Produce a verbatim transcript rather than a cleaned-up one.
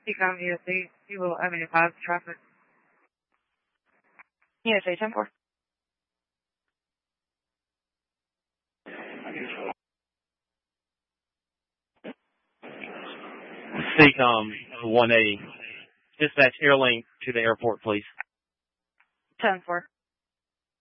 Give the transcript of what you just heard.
T-Com E S A, Eagle Avenue five, traffic. E S A ten four. C-Com one A. Dispatch Airlink to the airport, please. ten four.